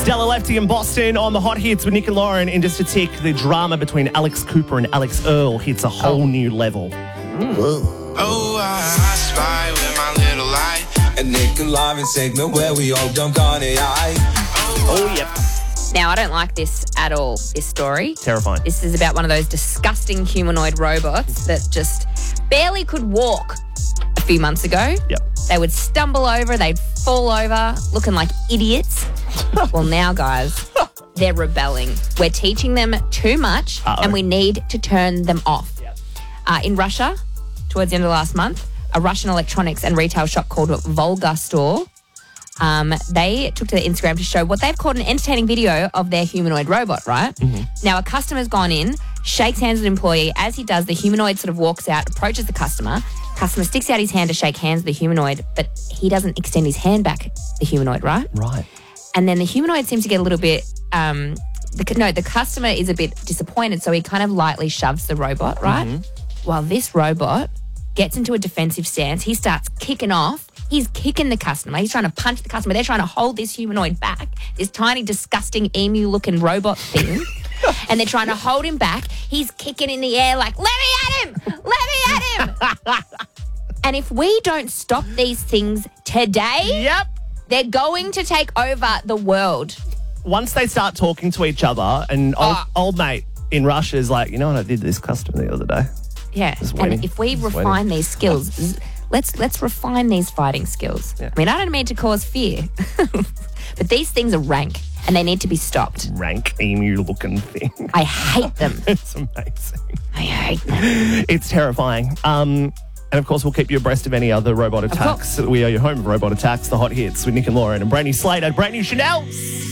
Della Lefty in Boston on the Hot Hits with Nick and Lauren. In just a tick, the drama between Alex Cooper and Alex Earl hits a whole new level. Oh, I spy with my little eye. And Nick and Lauren segment where we all dunk on AI. Oh, yep. Now, I don't like this at all, this story. Terrifying. This is about one of those disgusting humanoid robots that just barely could walk a few months ago. Yep. They would stumble over, they'd fall over, looking like idiots. Well, now, guys, they're rebelling. We're teaching them too much, and we need to turn them off. In Russia, towards the end of last month, a Russian electronics and retail shop called Volga Store, they took to their Instagram to show what they've called an entertaining video of their humanoid robot, right? Mm-hmm. Now, a customer's gone in, shakes hands with the employee. As he does, the humanoid sort of walks out, approaches the customer. Customer sticks out his hand to shake hands with the humanoid, but he doesn't extend his hand back, the humanoid, right? Right. And then the humanoid seems to get a little bit... the customer is a bit disappointed, so he kind of lightly shoves the robot, right? Mm-hmm. While this robot gets into a defensive stance, he starts kicking off. He's kicking the customer. He's trying to punch the customer. They're trying to hold this humanoid back, this tiny, disgusting, emu-looking robot thing. And they're trying to hold him back. He's kicking in the air like, let me at him! Let me at him! And if we don't stop these things today, they're going to take over the world. Once they start talking to each other, and old mate in Russia is like, you know what, I did this customer the other day. Yeah, and if we refine these skills, let's refine these fighting skills. Yeah. I mean, I don't mean to cause fear, but these things are rank and they need to be stopped. Rank emu-looking thing. I hate them. It's amazing. I hate them. It's terrifying. And of course, we'll keep you abreast of any other robot attacks. We are your home of robot attacks, the Hot Hits with Nick and Lauren and Brandy Slater, brand new Chanel.